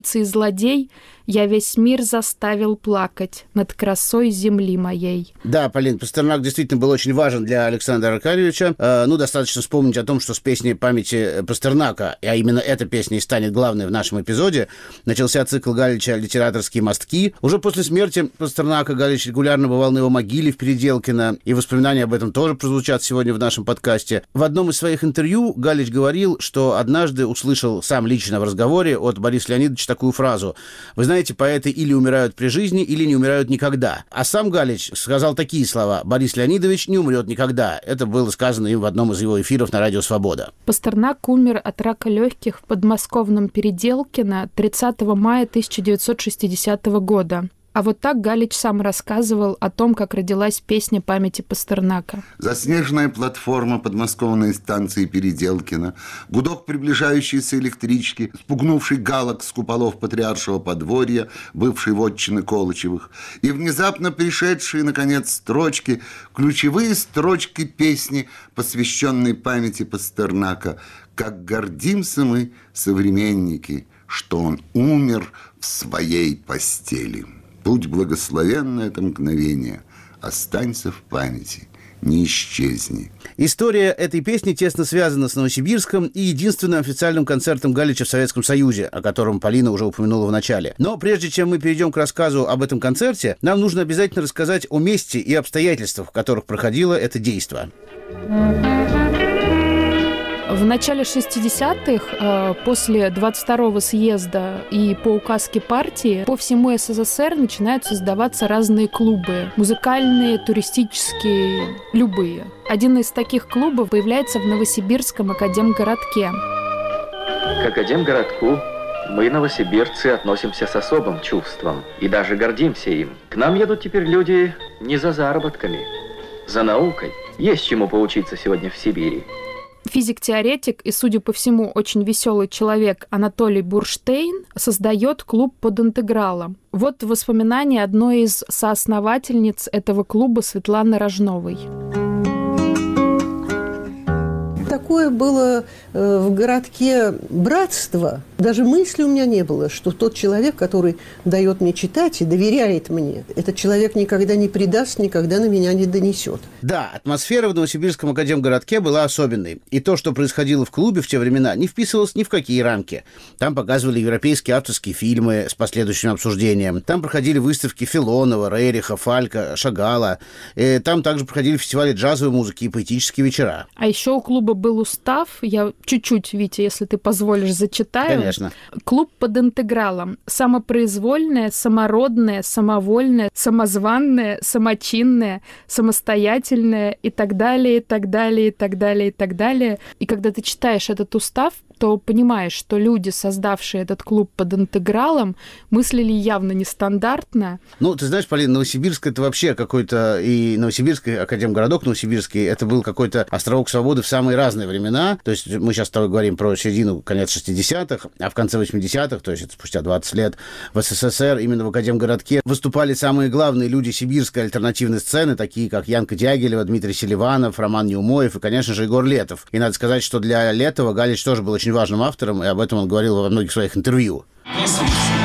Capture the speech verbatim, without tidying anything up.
Цый злодей, я весь мир заставил плакать над красой земли моей. Да, Полин, Пастернак действительно был очень важен для Александра Аркадьевича. Э, ну, достаточно вспомнить о том, что с песней памяти Пастернака, а именно эта песня и станет главной в нашем эпизоде, начался цикл Галича «Литераторские мостки». Уже после смерти Пастернака Галич регулярно бывал на его могиле в Переделкино, и воспоминания об этом тоже прозвучат сегодня в нашем подкасте. В одном из своих интервью Галич говорил, что однажды услышал сам лично в разговоре от Бориса Леонидовича такую фразу: «Вы знаете, поэты или умирают при жизни, или не умирают никогда». А сам Галич сказал такие слова: «Борис Леонидович не умрет никогда». Это было сказано им в одном из его эфиров на радио «Свобода». Пастернак умер от рака легких в подмосковном Переделкино тридцатого мая тысяча девятьсот шестидесятого года. А вот так Галич сам рассказывал о том, как родилась песня памяти Пастернака. Заснеженная платформа подмосковной станции Переделкино, гудок приближающейся электрички, спугнувший галок с куполов патриаршего подворья, бывшей вотчины Колычевых, и внезапно пришедшие, наконец, строчки, ключевые строчки песни, посвященной памяти Пастернака. «Как гордимся мы, современники, что он умер в своей постели». Будь благословенно это мгновение, останься в памяти, не исчезни. История этой песни тесно связана с Новосибирском и единственным официальным концертом Галича в Советском Союзе, о котором Полина уже упомянула в начале. Но прежде чем мы перейдем к рассказу об этом концерте, нам нужно обязательно рассказать о месте и обстоятельствах, в которых проходило это действо. В начале шестидесятых, после двадцать второго съезда и по указке партии, по всему СССР начинают создаваться разные клубы. Музыкальные, туристические, любые. Один из таких клубов появляется в Новосибирском академгородке. К академгородку мы, новосибирцы, относимся с особым чувством и даже гордимся им. К нам едут теперь люди не за заработками, за наукой. Есть чему поучиться сегодня в Сибири. Физик-теоретик и, судя по всему, очень веселый человек Анатолий Бурштейн создает клуб под интегралом. Вот воспоминания одной из соосновательниц этого клуба Светланы Рожновой. Такое было в городке братство. Даже мысли у меня не было, что тот человек, который дает мне читать и доверяет мне, этот человек никогда не предаст, никогда на меня не донесет. Да, атмосфера в Новосибирском академгородке была особенной. И то, что происходило в клубе в те времена, не вписывалось ни в какие рамки. Там показывали европейские авторские фильмы с последующим обсуждением. Там проходили выставки Филонова, Рериха, Фалька, Шагала. И там также проходили фестивали джазовой музыки и поэтические вечера. А еще у клуба был устав. Я чуть-чуть, Витя, если ты позволишь, зачитаю. Конечно. Клуб под интегралом. Самопроизвольное, самородное, самовольное, самозванное, самочинное, самостоятельное и так далее, и так далее, и так далее, и так далее. И когда ты читаешь этот устав, то понимаешь, что люди, создавшие этот клуб под интегралом, мыслили явно нестандартно. Ну, ты знаешь, Полина, Новосибирск — это вообще какой-то... И Новосибирский академгородок Новосибирский — это был какой-то островок свободы в самые разные времена. То есть мы сейчас с тобой говорим про середину, конец шестидесятых, а в конце восьмидесятых, то есть это спустя двадцать лет, в СССР именно в академгородке выступали самые главные люди сибирской альтернативной сцены, такие как Янка Дягилева, Дмитрий Селиванов, Роман Неумоев и, конечно же, Егор Летов. И надо сказать, что для Летова Галич тоже был очень важным автором, и об этом он говорил во многих своих интервью.